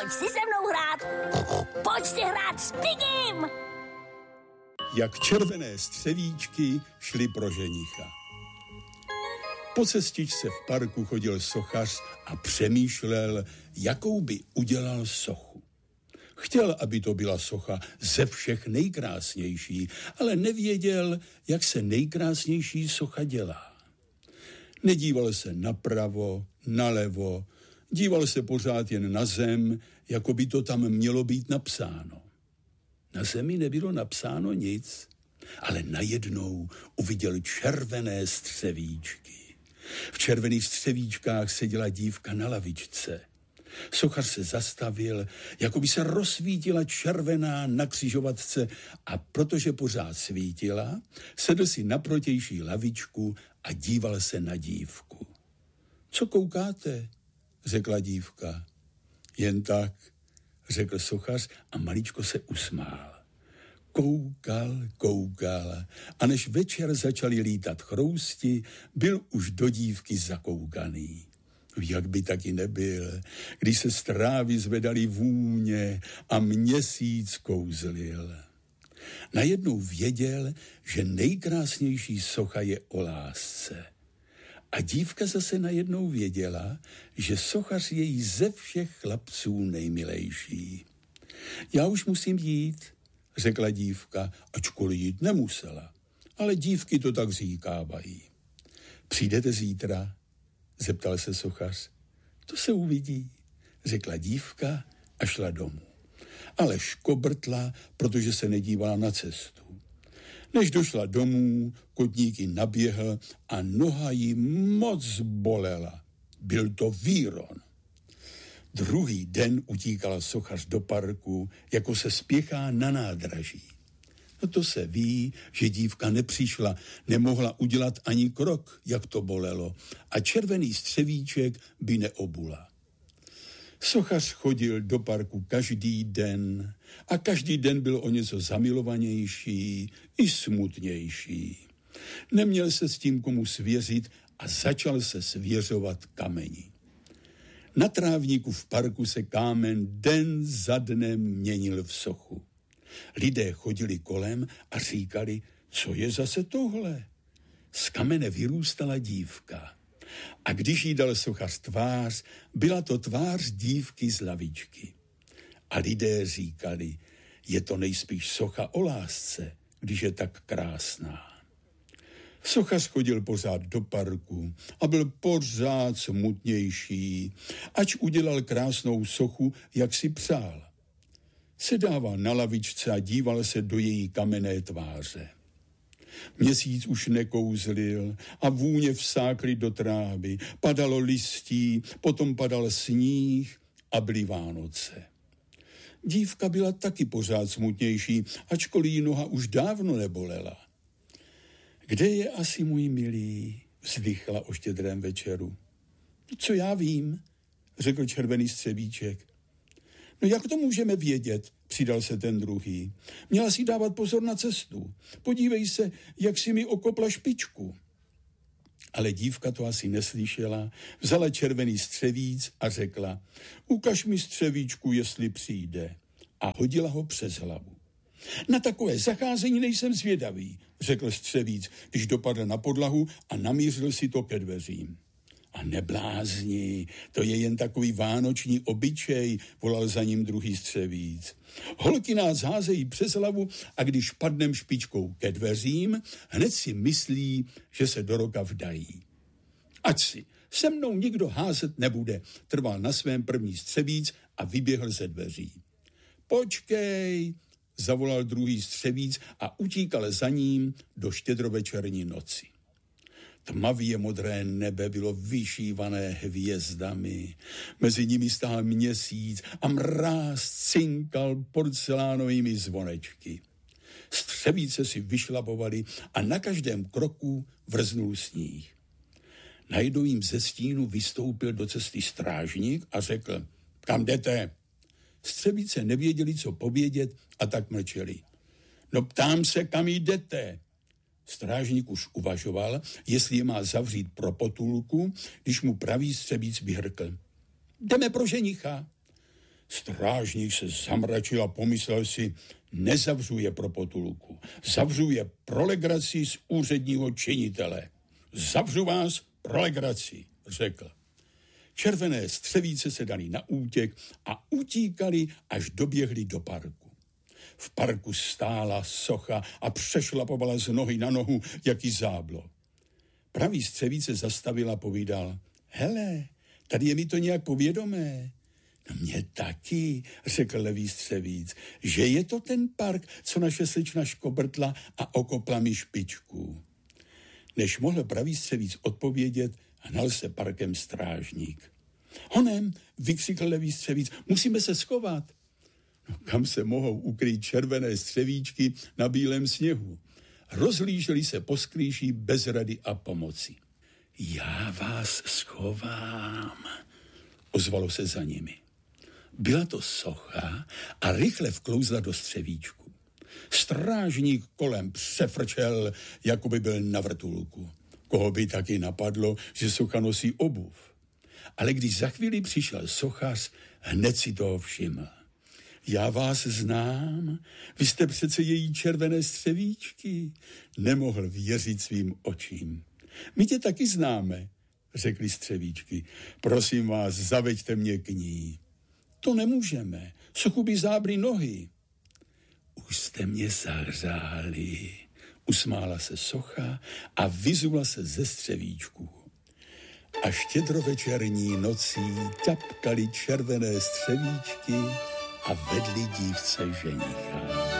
pojď si se mnou hrát. Pojď si hrát s Pigim. Jak červené střevíčky šly pro ženicha. Po cestičce v parku chodil sochař a přemýšlel, jakou by udělal sochu. Chtěl, aby to byla socha ze všech nejkrásnější, ale nevěděl, jak se nejkrásnější socha dělá. Nedíval se napravo, nalevo, díval se pořád jen na zem, jako by to tam mělo být napsáno. Na zemi nebylo napsáno nic, ale najednou uviděl červené střevíčky. V červených střevíčkách seděla dívka na lavičce. Sochař se zastavil, jako by se rozsvítila červená na křižovatce a protože pořád svítila, sedl si na protější lavičku a díval se na dívku. Co koukáte? Řekla dívka. Jen tak, řekl sochař a maličko se usmál. Koukal a než večer začali lítat chrousti, byl už do dívky zakoukaný. Jak by taky nebyl, když se z trávy zvedaly vůně a měsíc kouzlil. Najednou věděl, že nejkrásnější socha je o lásce. A dívka zase najednou věděla, že sochař je jí ze všech chlapců nejmilejší. Já už musím jít, řekla dívka, ačkoliv jít nemusela. Ale dívky to tak říkávají. Přijdete zítra? Zeptal se sochař. To se uvidí, řekla dívka a šla domů. Ale škobrtla, protože se nedívala na cestu. Než došla domů, kotník jí naběhl a noha jí moc bolela. Byl to víron. Druhý den utíkala sochař do parku, jako se spěchá na nádraží. No to se ví, že dívka nepřišla, nemohla udělat ani krok, jak to bolelo, a červený střevíček by neobula. Sochař chodil do parku každý den a každý den byl o něco zamilovanější i smutnější. Neměl se s tím komu svěřit a začal se svěřovat kameni. Na trávníku v parku se kámen den za dnem měnil v sochu. Lidé chodili kolem a říkali, co je zase tohle? Z kamene vyrůstala dívka. A když jí dal sochař tvář, byla to tvář dívky z lavičky. A lidé říkali, je to nejspíš socha o lásce, když je tak krásná. Sochař chodil pořád do parku a byl pořád smutnější, ač udělal krásnou sochu, jak si přál. Sedával na lavičce a díval se do její kamenné tváře. Měsíc už nekouzlil a vůně vsákly do trávy, padalo listí, potom padal sníh a byly Vánoce. Dívka byla taky pořád smutnější, ačkoliv jí noha už dávno nebolela. Kde je asi můj milý? Vzdychla o štědrém večeru. Co já vím, řekl červený střevíček. No jak to můžeme vědět, přidal se ten druhý. Měla si dávat pozor na cestu. Podívej se, jak si mi okopla špičku. Ale dívka to asi neslyšela, vzala červený střevíc a řekla, ukaž mi střevíčku, jestli přijde. A hodila ho přes hlavu. Na takové zacházení nejsem zvědavý, řekl střevíc, když dopadl na podlahu a namířil si to ke dveřím. A neblázni, to je jen takový vánoční obyčej, volal za ním druhý střevíc. Holky nás házejí přes hlavu a když padnem špičkou ke dveřím, hned si myslí, že se do roka vdají. Ať si, se mnou nikdo házet nebude, trval na svém první střevíc a vyběhl ze dveří. Počkej, zavolal druhý střevíc a utíkal za ním do štědrovečerní noci. Tmavě modré nebe bylo vyšívané hvězdami, mezi nimi stál měsíc a mráz cinkal porcelánovými zvonečky. Střevíce si vyšlapovali a na každém kroku vrznul sníh. Najednou jim ze stínu vystoupil do cesty strážník a řekl, kam jdete? Střevíce nevěděli, co povědět a tak mlčeli. No ptám se, kam jdete? Strážník už uvažoval, jestli je má zavřít pro potulku, když mu pravý střevíc vyhrkl. Jdeme pro ženicha. Strážník se zamračil a pomyslel si, nezavřu je pro potulku, zavřu je pro legraci z úředního činitele. Zavřu vás pro legraci, řekl. Červené střevíce se dali na útěk a utíkali, až doběhli do parku. V parku stála socha a přešlapovala z nohy na nohu, jaký záblo. Pravý střevíce zastavil a povídal, hele, tady je mi to nějak povědomé. No mě taky, řekl levý střevíc, že je to ten park, co naše slečna škobrtla a okopla mi špičku. Než mohl pravý střevíc odpovědět, hnal se parkem strážník. Honem, vykřikl levý střevíc, musíme se schovat. No, kam se mohou ukrýt červené střevíčky na bílém sněhu? Rozhlíželi se po skrýši bez rady a pomoci. Já vás schovám, ozvalo se za nimi. Byla to socha a rychle vklouzla do střevíčku. Strážník kolem přefrčel, jako by byl na vrtulku. Koho by taky napadlo, že socha nosí obuv. Ale když za chvíli přišel sochař, hned si toho všiml. Já vás znám, vy jste přece její červené střevíčky. Nemohl věřit svým očím. My tě taky známe, řekli střevíčky. Prosím vás, zaveďte mě k ní. To nemůžeme, sochu by zábry nohy. Už jste mě zahřáli, usmála se socha a vyzula se ze střevíčku. A štědrovečerní nocí ťapkali červené střevíčky a vedli dívce ženicha.